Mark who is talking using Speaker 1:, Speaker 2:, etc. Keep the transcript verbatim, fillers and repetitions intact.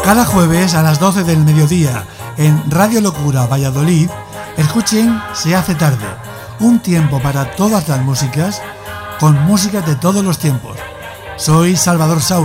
Speaker 1: Cada jueves a las doce del mediodía en Radio Locura Valladolid, escuchen Se hace tarde, un tiempo para todas las músicas, con música de todos los tiempos. Soy Salvador Saura.